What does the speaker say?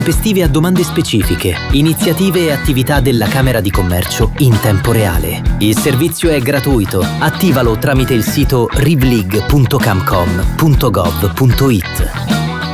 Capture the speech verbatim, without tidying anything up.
Rispondive a domande specifiche, iniziative e attività della Camera di Commercio in tempo reale. Il servizio è gratuito. Attivalo tramite il sito rivlig punto camcom punto gov punto it.